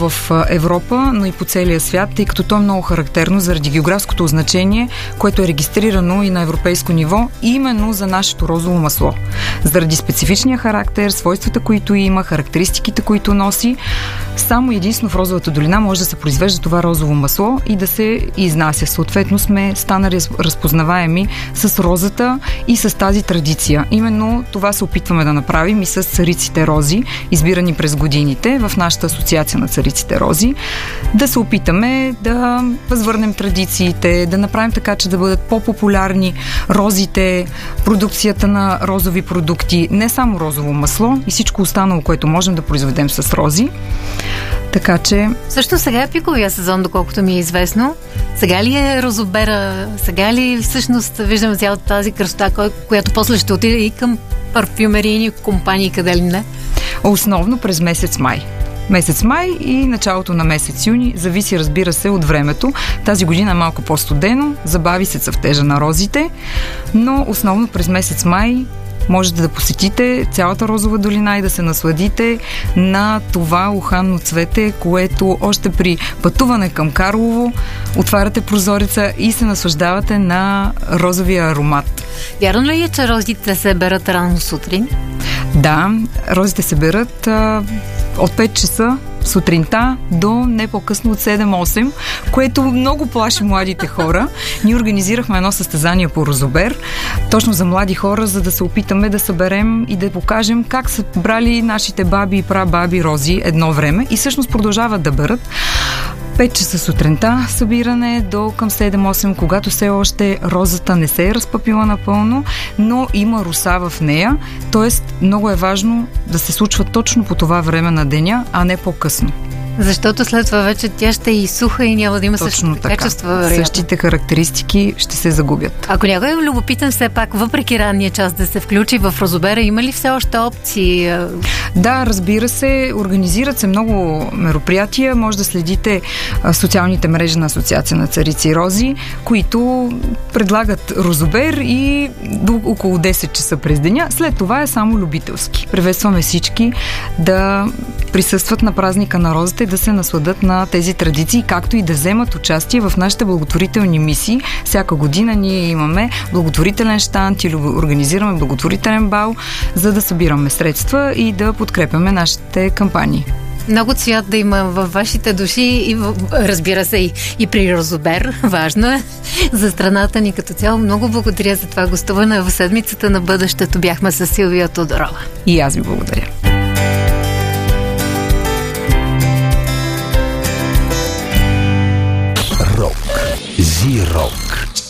в Европа, но и по целия свят, тъй като то е много характерно заради географското значение, което е регистрирано и на европейско ниво, именно за нашето розово масло. Заради специфичния характер, свойствата, които има, характеристиките, които носи, само единствено в Розовата долина може да се произвежда това розово масло и да се изнася. Съответно сме станали разпознаваеми с розата и с тази традиция. Именно това се опитваме да направим и с цариците рози, избирани през годините в нашата асоциация на цариците рози. Да се опитаме да възвърнем традициите, да направим така, че да бъдат по-популярни розите, продукцията на розови продукти, не само розово масло и всичко останало, което можем да произведем с рози. Така че... Също сега е пиковия сезон, доколкото ми е известно. Сега ли е розобера? Сега ли всъщност виждаме цялата тази красота, която после ще отиде и към парфюмерийни компании, къде ли не? Основно през месец май. Месец май и началото на месец юни, зависи, разбира се, от времето. Тази година е малко по-студено, забави се цъфтежа на розите, но основно през месец май можете да посетите цялата Розова долина и да се насладите на това уханно цвете, което още при пътуване към Карлово отваряте прозореца и се наслаждавате на розовия аромат. Вярно ли е, че розите се берат рано сутрин? Да, розите се берат от 5 часа сутринта до не по-късно от 7-8, което много плаши младите хора. Ние организирахме едно състезание по розобер, точно за млади хора, за да се опитаме да съберем и да покажем как са брали нашите баби и прабаби рози едно време и всъщност продължават да берат. 5 часа сутринта събиране до към 7-8, когато все още розата не се е разпъпила напълно, но има роса в нея. Тоест, много е важно да се случва точно по това време на деня, а не по-късно. Защото след това вече тя ще е и суха и няма да има същите качества. Същите характеристики ще се загубят. Ако някой е любопитен все пак, въпреки ранния час да се включи в розобера, има ли все още опции? Да, разбира се, организират се много мероприятия. Може да следите социалните мрежи на Асоциация на царици и рози, които предлагат розобер и до около 10 часа през деня. След това е само любителски. Приветстваме всички да присъстват на празника на розата и да се насладат на тези традиции, както и да вземат участие в нашите благотворителни мисии. Всяка година ние имаме благотворителен щанд или организираме благотворителен бал, за да събираме средства и да подкрепяме нашите кампании. Много цвят да има във вашите души и разбира се и при розобер. Важно е за страната ни като цяло. Много благодаря за това гостуване в седмицата на бъдещето. Бяхме с Силвия Тодорова. И аз ви благодаря. Рок. Зи-рок.